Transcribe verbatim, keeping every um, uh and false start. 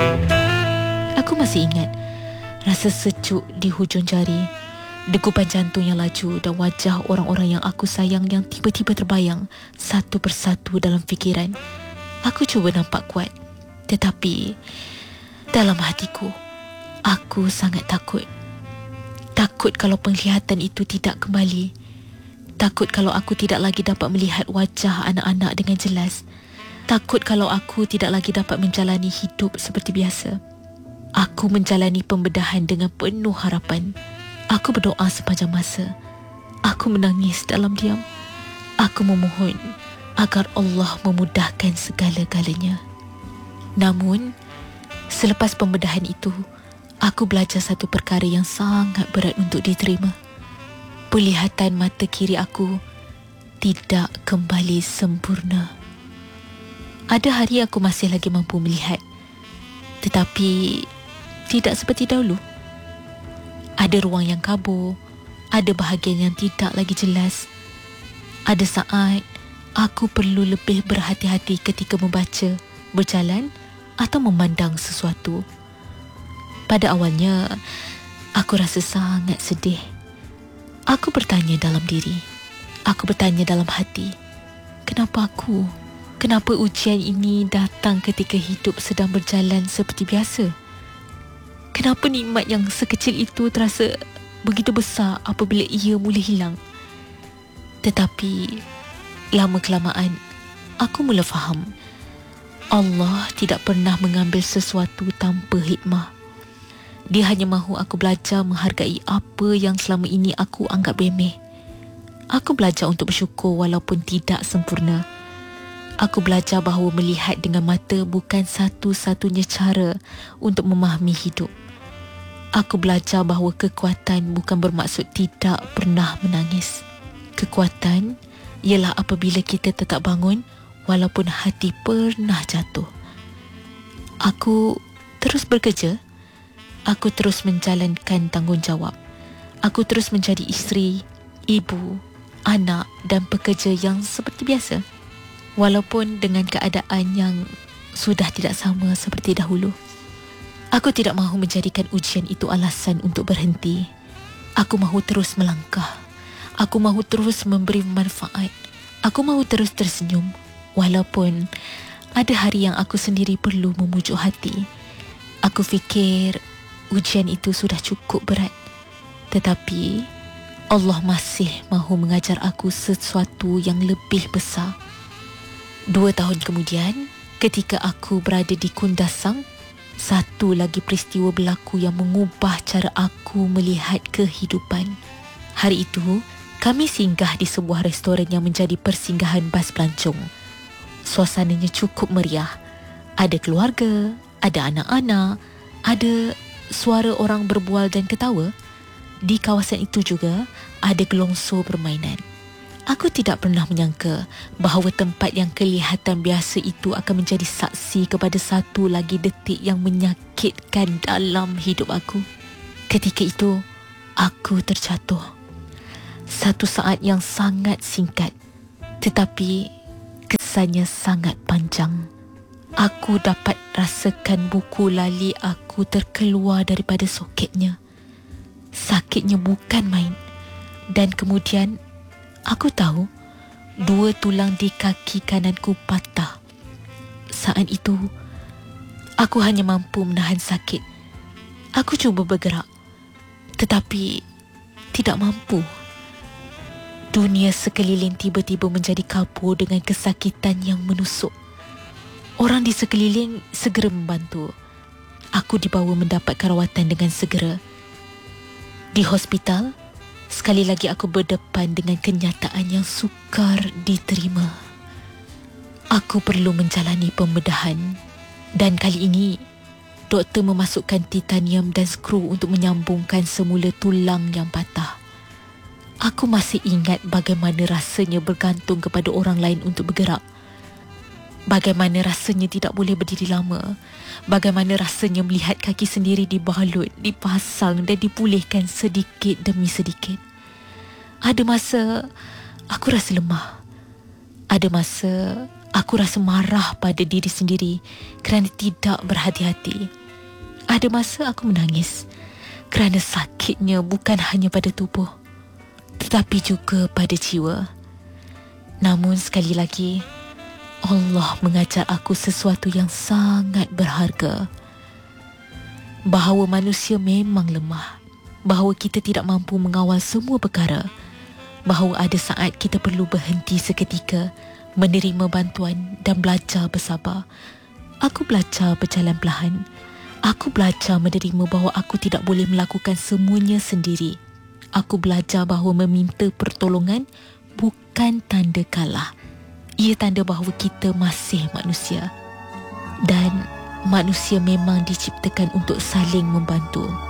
Aku masih ingat rasa sejuk di hujung jari, degupan jantung yang laju dan wajah orang-orang yang aku sayang yang tiba-tiba terbayang satu persatu dalam fikiran. Aku cuba nampak kuat, tetapi dalam hatiku, aku sangat takut. Takut kalau penglihatan itu tidak kembali. Takut kalau aku tidak lagi dapat melihat wajah anak-anak dengan jelas. Takut kalau aku tidak lagi dapat menjalani hidup seperti biasa. Aku menjalani pembedahan dengan penuh harapan. Aku berdoa sepanjang masa. Aku menangis dalam diam. Aku memohon agar Allah memudahkan segala-galanya. Namun, selepas pembedahan itu, aku belajar satu perkara yang sangat berat untuk diterima. Penglihatan mata kiri aku tidak kembali sempurna. Ada hari aku masih lagi mampu melihat, tetapi tidak seperti dahulu. Ada ruang yang kabur, ada bahagian yang tidak lagi jelas. Ada saat aku perlu lebih berhati-hati ketika membaca, berjalan atau memandang sesuatu. Pada awalnya, aku rasa sangat sedih. Aku bertanya dalam diri. Aku bertanya dalam hati. Kenapa aku? Kenapa ujian ini datang ketika hidup sedang berjalan seperti biasa? Kenapa nikmat yang sekecil itu terasa begitu besar apabila ia mula hilang? Tetapi lama-kelamaan, aku mula faham. Allah tidak pernah mengambil sesuatu tanpa hikmah. Dia hanya mahu aku belajar menghargai apa yang selama ini aku anggap remeh. Aku belajar untuk bersyukur walaupun tidak sempurna. Aku belajar bahawa melihat dengan mata bukan satu-satunya cara untuk memahami hidup. Aku belajar bahawa kekuatan bukan bermaksud tidak pernah menangis. Kekuatan ialah apabila kita tetap bangun walaupun hati pernah jatuh. Aku terus bekerja. Aku terus menjalankan tanggungjawab. Aku terus menjadi isteri, ibu, anak dan pekerja yang seperti biasa. Walaupun dengan keadaan yang sudah tidak sama seperti dahulu. Aku tidak mahu menjadikan ujian itu alasan untuk berhenti. Aku mahu terus melangkah. Aku mahu terus memberi manfaat. Aku mahu terus tersenyum. Walaupun ada hari yang aku sendiri perlu memujuk hati. Aku fikir ujian itu sudah cukup berat. Tetapi Allah masih mahu mengajar aku sesuatu yang lebih besar. Dua tahun kemudian, ketika aku berada di Kundasang, satu lagi peristiwa berlaku yang mengubah cara aku melihat kehidupan. Hari itu, kami singgah di sebuah restoran yang menjadi persinggahan bas pelancong. Suasananya cukup meriah. Ada keluarga, ada anak-anak, ada suara orang berbual dan ketawa. Di kawasan itu juga ada gelongsor permainan. Aku tidak pernah menyangka bahawa tempat yang kelihatan biasa itu akan menjadi saksi kepada satu lagi detik yang menyakitkan dalam hidup aku. Ketika itu, aku terjatuh. Satu saat yang sangat singkat, tetapi kesannya sangat panjang. Aku dapat rasakan buku lali aku terkeluar daripada soketnya. Sakitnya bukan main. Dan kemudian aku tahu dua tulang di kaki kananku patah. Saat itu, aku hanya mampu menahan sakit. Aku cuba bergerak, tetapi tidak mampu. Dunia sekeliling tiba-tiba menjadi kabur dengan kesakitan yang menusuk. Orang di sekeliling segera membantu. Aku dibawa mendapat rawatan dengan segera. Di hospital, sekali lagi aku berdepan dengan kenyataan yang sukar diterima. Aku perlu menjalani pembedahan. Dan kali ini, doktor memasukkan titanium dan skru untuk menyambungkan semula tulang yang patah. Aku masih ingat bagaimana rasanya bergantung kepada orang lain untuk bergerak. Bagaimana rasanya tidak boleh berdiri lama. Bagaimana rasanya melihat kaki sendiri dibalut, dipasang dan dipulihkan sedikit demi sedikit. Ada masa aku rasa lemah. Ada masa Aku rasa marah pada diri sendiri kerana tidak berhati-hati. Ada masa aku menangis kerana sakitnya bukan hanya pada tubuh, tetapi juga pada jiwa. Namun sekali lagi, Allah mengajar aku sesuatu yang sangat berharga. Bahawa manusia memang lemah, bahawa kita tidak mampu mengawal semua perkara, bahawa ada saat kita perlu berhenti seketika, menerima bantuan dan belajar bersabar. Aku belajar berjalan perlahan. Aku belajar menerima bahawa aku tidak boleh melakukan semuanya sendiri. Aku belajar bahawa meminta pertolongan bukan tanda kalah. Ia tanda bahawa kita masih manusia. Dan manusia memang diciptakan untuk saling membantu.